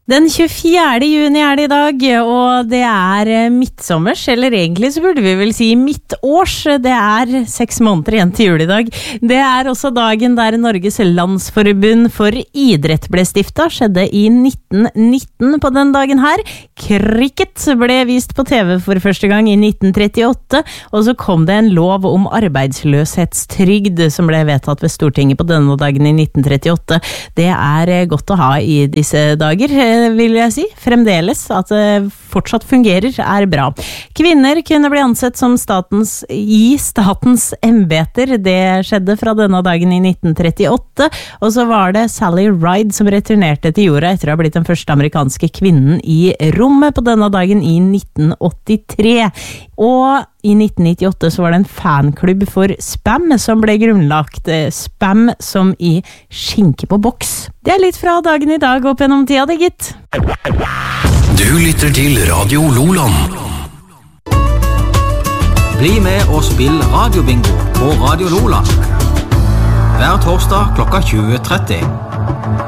Den 24. juni det I dag, og det midtsommers, eller egentlig så burde vi vel si midtårs. Det 6 måneder igjen til jul I dag. Det også dagen der Norges Landsforbund for idrett ble stiftet, skjedde I 1919 på den dagen her. Cricket ble vist på TV for første gang I 1938, og så kom det en lov om arbeidsløshetstrygd som ble vedtatt ved Stortinget på denne dagen I 1938. Det godt å ha I disse dager, vil jeg si. Fremdeles at det fortsatt fungerer bra. Kvinner kunne bli ansett som I statens embeter. Det skjedde fra denne dagen I 1938, og så var det Sally Ride som returnerte til jorda etter å ha blitt den første amerikanske kvinnen I rommet på denne dagen I 1983. Og I 1998 så var det en fanklubb for Spam som ble grunnlagt. Spam som I skinke på boks. Det litt fra dagen I dag opp gjennom tida, det gitt. Du lytter til Radio Loland. Bli med og spill radiobingo på Radio Loland. Hver torsdag klokka 20:30.